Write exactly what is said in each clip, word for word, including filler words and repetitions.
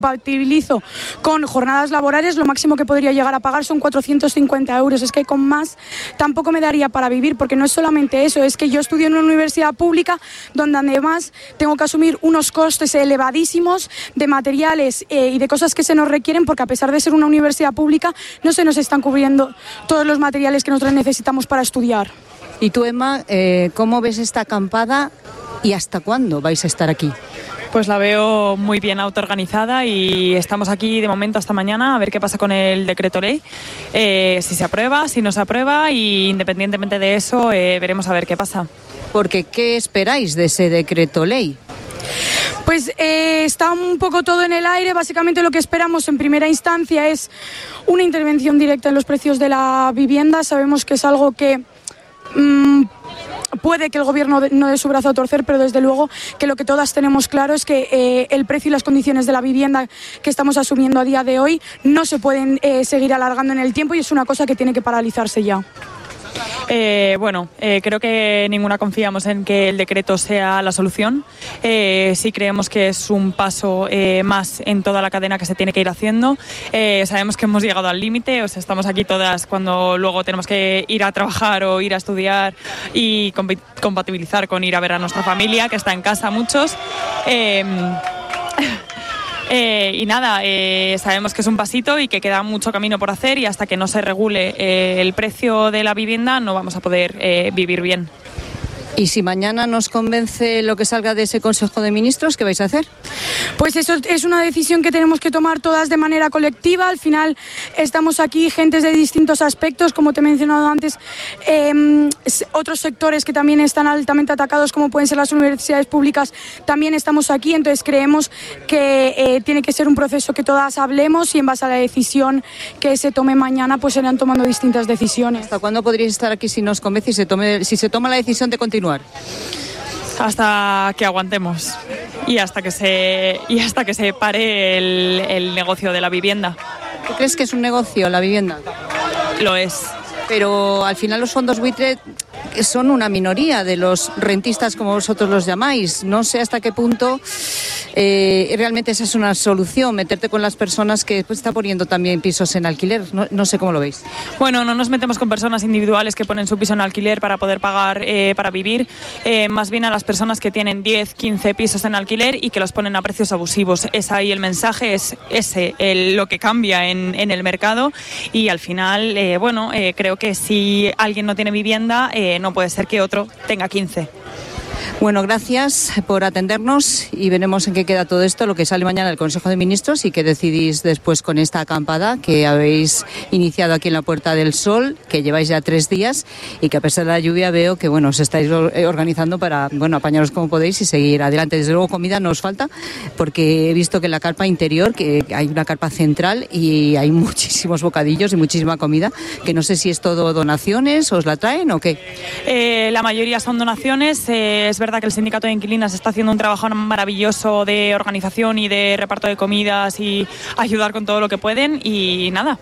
compatibilizo con jornadas laborales, lo máximo que podría llegar a pagar son cuatrocientos cincuenta euros. Es que con más tampoco me daría para vivir, porque no es solamente eso, es que yo estudio en una universidad pública donde además tengo que asumir unos costes elevadísimos de materiales eh, y de cosas que se nos requieren, porque a pesar de ser una universidad pública no se nos están cubriendo todos los materiales que nosotros necesitamos para estudiar. Y tú, Emma, eh, ¿cómo ves esta acampada y hasta cuándo vais a estar aquí? Pues la veo muy bien autoorganizada y estamos aquí de momento hasta mañana a ver qué pasa con el decreto ley, eh, si se aprueba, si no se aprueba, y independientemente de eso eh, veremos a ver qué pasa. Porque ¿qué esperáis de ese decreto ley? Pues eh, está un poco todo en el aire. Básicamente lo que esperamos en primera instancia es una intervención directa en los precios de la vivienda. Sabemos que es algo que mmm, puede que el gobierno no dé su brazo a torcer, pero desde luego que lo que todas tenemos claro es que eh, el precio y las condiciones de la vivienda que estamos asumiendo a día de hoy no se pueden eh, seguir alargando en el tiempo, y es una cosa que tiene que paralizarse ya. Eh, bueno, eh, creo que ninguna confiamos en que el decreto sea la solución. Eh, sí creemos que es un paso eh, más en toda la cadena que se tiene que ir haciendo. Eh, sabemos que hemos llegado al límite, o sea, estamos aquí todas cuando luego tenemos que ir a trabajar o ir a estudiar y comp- compatibilizar con ir a ver a nuestra familia, que está en casa muchos. Eh, Eh, y nada, eh, sabemos que es un pasito y que queda mucho camino por hacer, y hasta que no se regule eh, el precio de la vivienda no vamos a poder eh, vivir bien. Y si mañana nos convence lo que salga de ese Consejo de Ministros, ¿qué vais a hacer? Pues eso es una decisión que tenemos que tomar todas de manera colectiva. Al final estamos aquí gentes de distintos aspectos, como te he mencionado antes, eh, otros sectores que también están altamente atacados, como pueden ser las universidades públicas, también estamos aquí. Entonces creemos que eh, tiene que ser un proceso que todas hablemos, y en base a la decisión que se tome mañana pues serán tomando distintas decisiones. ¿Hasta cuándo podríais estar aquí si nos convence y se tome, si se toma la decisión de continuar? Hasta que aguantemos y hasta que se y hasta que se pare el, el negocio de la vivienda. ¿Tú crees que es un negocio la vivienda? Lo es. Pero al final los fondos buitre son una minoría de los rentistas, como vosotros los llamáis. No sé hasta qué punto eh, realmente esa es una solución, meterte con las personas que pues, están poniendo también pisos en alquiler. No, no sé cómo lo veis. Bueno, no nos metemos con personas individuales que ponen su piso en alquiler para poder pagar eh, para vivir, eh, más bien a las personas que tienen diez, quince pisos en alquiler y que los ponen a precios abusivos. Es ahí el mensaje, es ese el, lo que cambia en, en el mercado, y al final, eh, bueno, eh, creo que si alguien no tiene vivienda, eh, no puede ser que otro tenga quince. Bueno, gracias por atendernos y veremos en qué queda todo esto, lo que sale mañana del Consejo de Ministros y qué decidís después con esta acampada que habéis iniciado aquí en la Puerta del Sol, que lleváis ya tres días y que a pesar de la lluvia veo que bueno, os estáis organizando para bueno, apañaros como podéis y seguir adelante. Desde luego comida no os falta, porque he visto que en la carpa interior, que hay una carpa central y hay muchísimos bocadillos y muchísima comida, que no sé si es todo donaciones, ¿os la traen o qué? Eh, la mayoría son donaciones. Eh, es verdad que el sindicato de inquilinas está haciendo un trabajo maravilloso de organización y de reparto de comidas y ayudar con todo lo que pueden, y nada.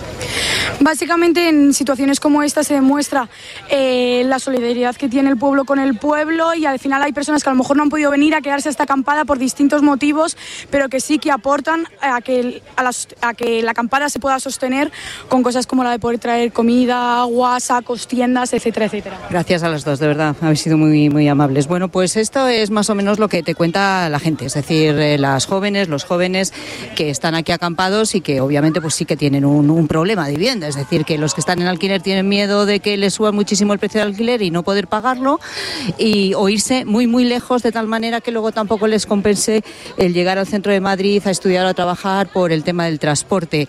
Básicamente en situaciones como esta se demuestra eh, la solidaridad que tiene el pueblo con el pueblo, y al final hay personas que a lo mejor no han podido venir a quedarse a esta acampada por distintos motivos, pero que sí que aportan a que, a, las, a que la acampada se pueda sostener con cosas como la de poder traer comida, agua, sacos, tiendas, etcétera, etcétera. Gracias a las dos, de verdad, habéis sido muy, muy amables. Bueno, pues esto es más o menos lo que te cuenta la gente, es decir, eh, las jóvenes, los jóvenes que están aquí acampados y que obviamente pues sí que tienen un, un problema de vivienda. Es decir, que los que están en alquiler tienen miedo de que les suba muchísimo el precio del alquiler y no poder pagarlo, y o irse muy muy lejos, de tal manera que luego tampoco les compense el llegar al centro de Madrid a estudiar o a trabajar por el tema del transporte.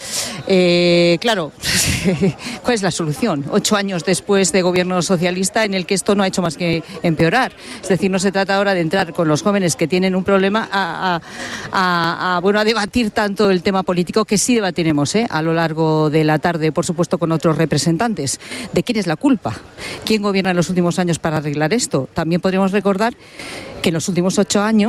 Eh, claro, ¿cuál es la solución? Ocho años después de gobierno socialista en el que esto no ha hecho más que empeorar. Es decir, no se trata ahora de entrar con los jóvenes que tienen un problema a, a, a, a, bueno, a debatir tanto el tema político, que sí debatiremos ¿eh? a lo largo de la tarde, por supuesto con otros representantes. ¿De quién es la culpa? ¿Quién gobierna en los últimos años para arreglar esto? También podríamos recordar que en los últimos ocho años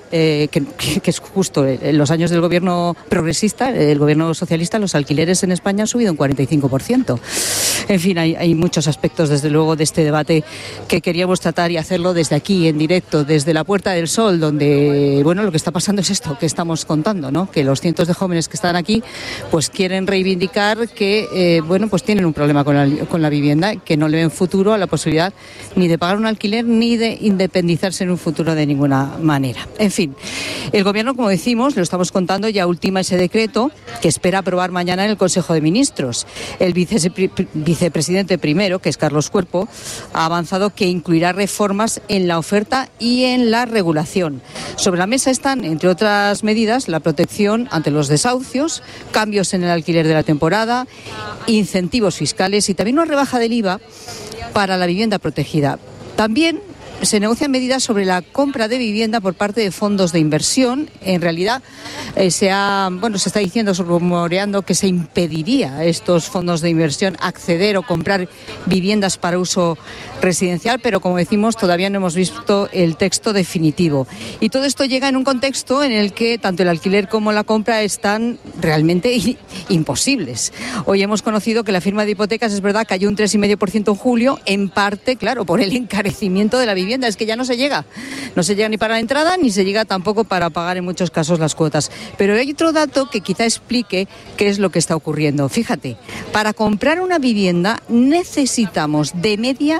eh, que, que es justo en los años del gobierno progresista, el gobierno socialista, los alquileres en España han subido un cuarenta y cinco por ciento. En fin, hay, hay muchos aspectos, desde luego, de este debate que queríamos tratar y hacerlo desde aquí, en directo, desde la Puerta del Sol, donde, bueno, lo que está pasando es esto que estamos contando, ¿no? Que los cientos de jóvenes que están aquí, pues quieren reivindicar que, eh, bueno, pues tienen un problema con la, con la vivienda, que no le ven futuro a la posibilidad ni de pagar un alquiler ni de independizarse en un futuro de ninguna manera. En fin, el Gobierno, como decimos, lo estamos contando, ya ultima ese decreto que espera aprobar mañana en el Consejo de Ministros. El vice, vicepresidente primero, que es Carlos Cuerpo, ha avanzado que incluirá reformas en la oferta y en la regulación. Sobre la mesa están, entre otras medidas, la protección ante los desahucios, cambios en el alquiler de la temporada, incentivos fiscales y también una rebaja del I V A para la vivienda protegida. También se negocian medidas sobre la compra de vivienda por parte de fondos de inversión. En realidad, eh, se ha, bueno, se está diciendo, rumoreando que se impediría a estos fondos de inversión acceder o comprar viviendas para uso residencial, pero como decimos, todavía no hemos visto el texto definitivo. Y todo esto llega en un contexto en el que tanto el alquiler como la compra están realmente imposibles. Hoy hemos conocido que la firma de hipotecas, es verdad, cayó un tres coma cinco por ciento en julio, en parte, claro, por el encarecimiento de la vivienda. Es que ya no se llega, no se llega ni para la entrada ni se llega tampoco para pagar en muchos casos las cuotas. Pero hay otro dato que quizá explique qué es lo que está ocurriendo. Fíjate, para comprar una vivienda necesitamos de media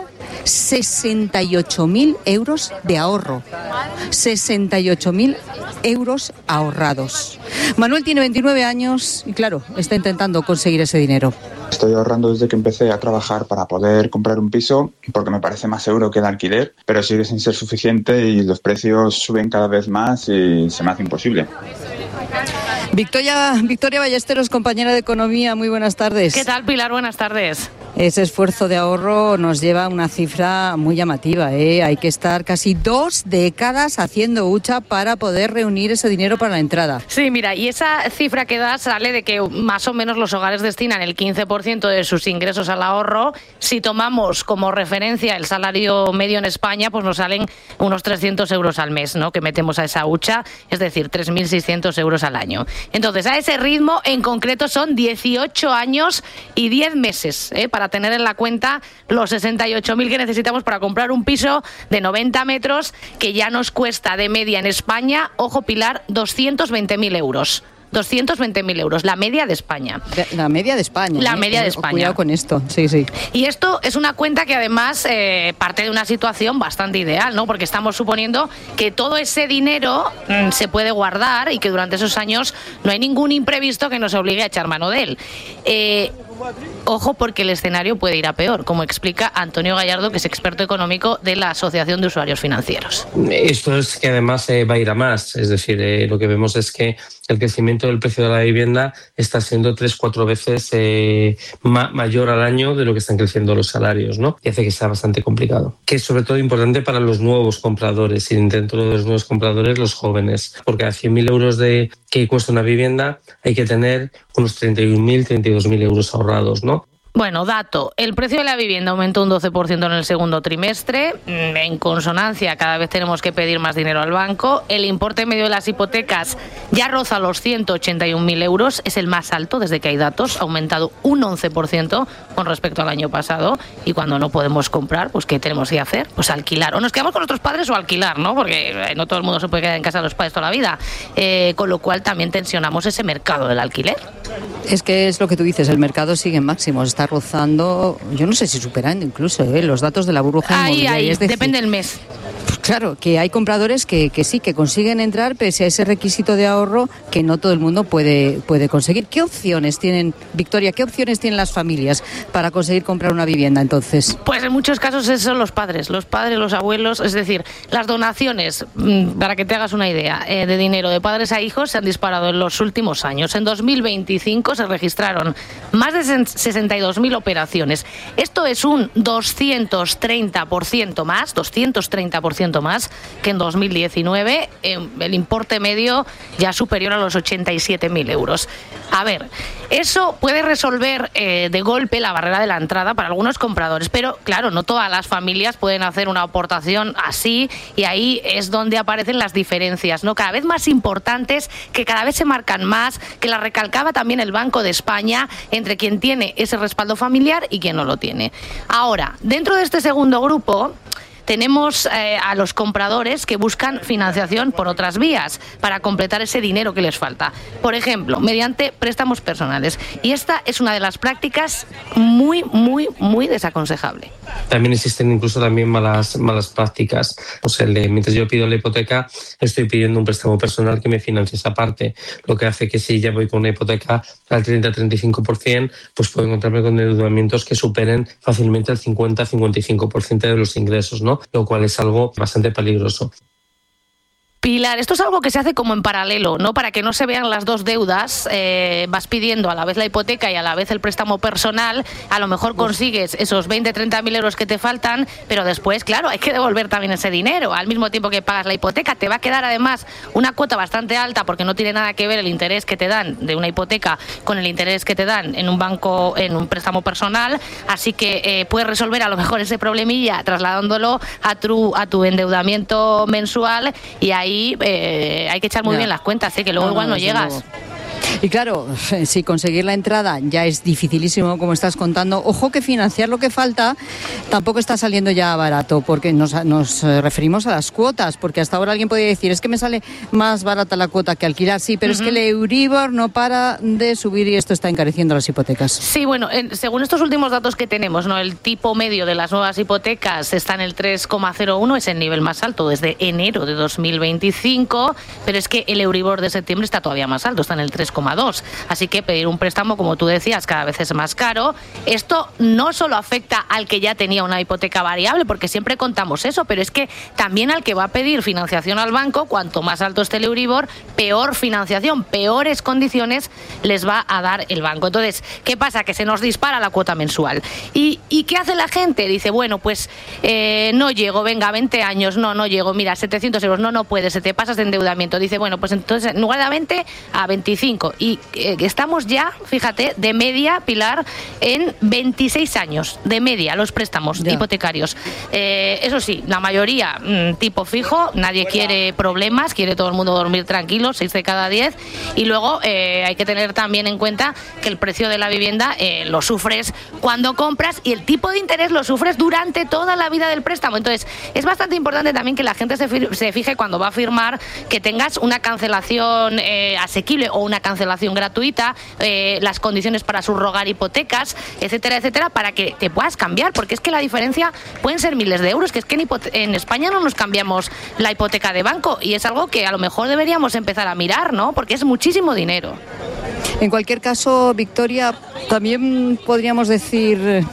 sesenta y ocho mil euros de ahorro. sesenta y ocho mil euros ahorrados. Manuel tiene veintinueve años y claro, está intentando conseguir ese dinero. Estoy ahorrando desde que empecé a trabajar para poder comprar un piso porque me parece más seguro que el alquiler, pero sigue sin ser suficiente y los precios suben cada vez más y se me hace imposible. Victoria, Victoria Ballesteros, compañera de Economía, muy buenas tardes. ¿Qué tal, Pilar? Buenas tardes. Ese esfuerzo de ahorro nos lleva a una cifra muy llamativa, ¿eh? Hay que estar casi dos décadas haciendo hucha para poder reunir ese dinero para la entrada. Sí, mira, y esa cifra que da sale de que más o menos los hogares destinan el quince por ciento de sus ingresos al ahorro. Si tomamos como referencia el salario medio en España, pues nos salen unos trescientos euros al mes, ¿no?, que metemos a esa hucha, es decir, tres mil seiscientos euros al año. Entonces, a ese ritmo, en concreto, son dieciocho años y diez meses, ¿eh?, para tener en la cuenta los sesenta y ocho mil que necesitamos para comprar un piso de noventa metros que ya nos cuesta de media en España, ojo, Pilar, doscientos veinte mil euros. doscientos veinte mil euros, la media de España. La media de España. La ¿eh? media de España. Cuidado con esto, sí, sí. Y esto es una cuenta que además eh, parte de una situación bastante ideal, ¿no? Porque estamos suponiendo que todo ese dinero mmm, se puede guardar y que durante esos años no hay ningún imprevisto que nos obligue a echar mano de él. Eh, Ojo, porque el escenario puede ir a peor, como explica Antonio Gallardo, que es experto económico de la Asociación de Usuarios Financieros. Esto es que además eh, va a ir a más, es decir, eh, lo que vemos es que el crecimiento del precio de la vivienda está siendo tres, cuatro veces eh, ma- mayor al año de lo que están creciendo los salarios, ¿no? Y hace que sea bastante complicado. Que es sobre todo importante para los nuevos compradores y dentro de los nuevos compradores los jóvenes, porque a cien mil euros de que cuesta una vivienda hay que tener unos treinta y un mil, treinta y dos mil euros ahorrados, ¿no? Bueno, dato, el precio de la vivienda aumentó un doce por ciento en el segundo trimestre, en consonancia cada vez tenemos que pedir más dinero al banco, el importe medio de las hipotecas ya roza los ciento ochenta y un mil euros, es el más alto desde que hay datos, ha aumentado un once por ciento con respecto al año pasado, y cuando no podemos comprar, pues ¿qué tenemos que hacer? Pues alquilar, o nos quedamos con nuestros padres o alquilar, ¿no? Porque no todo el mundo se puede quedar en casa de los padres toda la vida, eh, con lo cual también tensionamos ese mercado del alquiler. Es que es lo que tú dices, el mercado sigue en máximos, está rozando, yo no sé si superando incluso ¿eh? los datos de la burbuja ahí, inmobiliaria. ahí, es decir, depende del mes. Pues claro, que hay compradores que, que sí, que consiguen entrar pese a ese requisito de ahorro que no todo el mundo puede, puede conseguir. ¿Qué opciones tienen, Victoria, qué opciones tienen las familias para conseguir comprar una vivienda entonces? Pues en muchos casos esos son los padres, los padres, los abuelos, es decir, las donaciones, para que te hagas una idea, eh, de dinero de padres a hijos se han disparado en los últimos años. En dos mil veinticinco se registraron más de sesenta y dos mil operaciones. Esto es un doscientos treinta por ciento más, doscientos treinta por ciento ciento más que en dos mil diecinueve, el importe medio ya superior a los ochenta y siete mil euros. A ver, eso puede resolver eh, de golpe la barrera de la entrada para algunos compradores, pero claro, no todas las familias pueden hacer una aportación así, y ahí es donde aparecen las diferencias, ¿no? Cada vez más importantes, que cada vez se marcan más, que la recalcaba también el Banco de España, entre quien tiene ese respaldo familiar y quien no lo tiene. Ahora, dentro de este segundo grupo tenemos eh, a los compradores que buscan financiación por otras vías para completar ese dinero que les falta. Por ejemplo, mediante préstamos personales. Y esta es una de las prácticas muy, muy, muy desaconsejable. También existen incluso también malas, malas prácticas. O sea, le, mientras yo pido la hipoteca, estoy pidiendo un préstamo personal que me financie esa parte. Lo que hace que si ya voy con una hipoteca al treinta a treinta y cinco por ciento, pues puedo encontrarme con endeudamientos que superen fácilmente el cincuenta a cincuenta y cinco por ciento de los ingresos, ¿no? Lo cual es algo bastante peligroso. Pilar, esto es algo que se hace como en paralelo, ¿no? Para que no se vean las dos deudas, eh, vas pidiendo a la vez la hipoteca y a la vez el préstamo personal, a lo mejor consigues esos veinte a treinta mil euros que te faltan, pero después, claro, hay que devolver también ese dinero, al mismo tiempo que pagas la hipoteca. Te va a quedar además una cuota bastante alta, porque no tiene nada que ver el interés que te dan de una hipoteca con el interés que te dan en un banco, en un préstamo personal, así que eh, puedes resolver a lo mejor ese problemilla trasladándolo a tu, a tu endeudamiento mensual, y ahí Eh, hay que echar muy ya. bien las cuentas, ¿eh? Que luego no, igual no, no llegas. Luego. Y claro, si conseguir la entrada ya es dificilísimo, como estás contando, ojo que financiar lo que falta tampoco está saliendo ya barato, porque nos, nos referimos a las cuotas, porque hasta ahora alguien podría decir, es que me sale más barata la cuota que alquilar, sí, pero uh-huh. es que el Euribor no para de subir y esto está encareciendo las hipotecas. Sí, bueno, en, según estos últimos datos que tenemos, ¿no? El tipo medio de las nuevas hipotecas está en el tres coma cero uno, es el nivel más alto desde enero de dos mil veinticinco, pero es que el Euribor de septiembre está todavía más alto, está en el tres coma dos. Así que pedir un préstamo, como tú decías, cada vez es más caro. Esto no solo afecta al que ya tenía una hipoteca variable, porque siempre contamos eso, pero es que también al que va a pedir financiación al banco, cuanto más alto esté el Euribor, peor financiación, peores condiciones les va a dar el banco. Entonces, ¿qué pasa? Que se nos dispara la cuota mensual. ¿Y, y qué hace la gente? Dice, bueno, pues eh, no llego, venga, veinte años, no, no llego, mira, setecientos euros, no, no puedes, se te pasas de endeudamiento. Dice, bueno, pues entonces en lugar de a veinte, a veinticinco. Y eh, estamos ya, fíjate, de media, Pilar, en veintiséis años, de media, los préstamos ya. hipotecarios. Eh, eso sí, la mayoría mmm, tipo fijo, nadie quiere problemas, quiere todo el mundo dormir tranquilo, seis de cada diez. Y luego eh, hay que tener también en cuenta que el precio de la vivienda eh, lo sufres cuando compras, y el tipo de interés lo sufres durante toda la vida del préstamo. Entonces, es bastante importante también que la gente se, fi- se fije cuando va a firmar que tengas una cancelación eh, asequible o una cancelación gratuita, eh, las condiciones para subrogar hipotecas, etcétera, etcétera, para que te puedas cambiar, porque es que la diferencia pueden ser miles de euros, que es que en, hipote- en España no nos cambiamos la hipoteca de banco, y es algo que a lo mejor deberíamos empezar a mirar, ¿no? Porque es muchísimo dinero. En cualquier caso, Victoria, también podríamos decir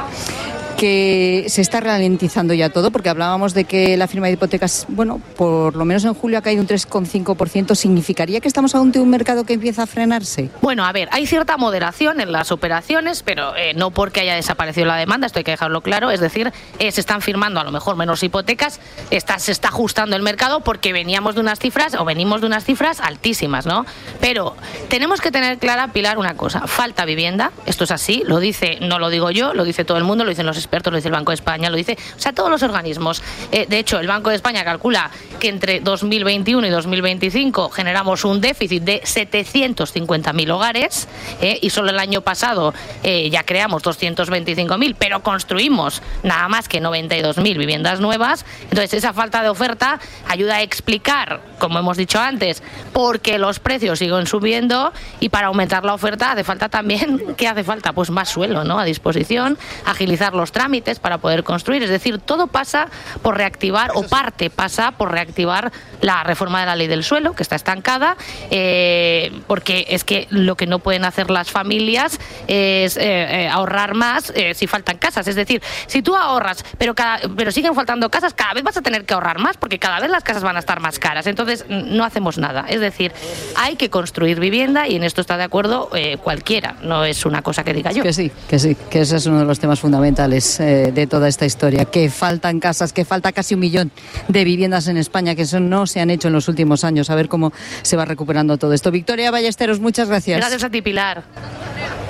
que se está ralentizando ya todo, porque hablábamos de que la firma de hipotecas, bueno, por lo menos en julio ha caído un tres coma cinco por ciento. ¿Significaría que estamos ante un mercado que empieza a frenarse? Bueno, a ver, hay cierta moderación en las operaciones, pero eh, no porque haya desaparecido la demanda, esto hay que dejarlo claro, es decir, eh, se están firmando a lo mejor menos hipotecas, está, se está ajustando el mercado porque veníamos de unas cifras, o venimos de unas cifras altísimas, ¿no? Pero tenemos que tener clara, Pilar, una cosa, falta vivienda, esto es así, lo dice, no lo digo yo, lo dice todo el mundo, lo dicen los expertos, lo dice el Banco de España, lo dice, o sea, todos los organismos. Eh, de hecho, el Banco de España calcula que entre dos mil veintiuno y dos mil veinticinco generamos un déficit de setecientos cincuenta mil hogares, eh, y solo el año pasado eh, ya creamos doscientos veinticinco mil, pero construimos nada más que noventa y dos mil viviendas nuevas. Entonces, esa falta de oferta ayuda a explicar, como hemos dicho antes, por qué los precios siguen subiendo, y para aumentar la oferta hace falta también, ¿qué hace falta? Pues más suelo, ¿no?, a disposición, agilizar los trámites para poder construir. Es decir, todo pasa por reactivar, o parte pasa por reactivar la reforma de la ley del suelo, que está estancada, eh, porque es que lo que no pueden hacer las familias es eh, eh, ahorrar más eh, si faltan casas. Es decir, si tú ahorras, pero, cada, pero siguen faltando casas, cada vez vas a tener que ahorrar más, porque cada vez las casas van a estar más caras. Entonces, no hacemos nada. Es decir, hay que construir vivienda, y en esto está de acuerdo eh, cualquiera. No es una cosa que diga yo. Que sí, que sí, que ese es uno de los temas fundamentales. es eh, de toda esta historia, que faltan casas, que falta casi un millón de viviendas en España, que eso no se han hecho en los últimos años. A ver cómo se va recuperando todo esto. Victoria Ballesteros, muchas gracias. Gracias a ti, Pilar.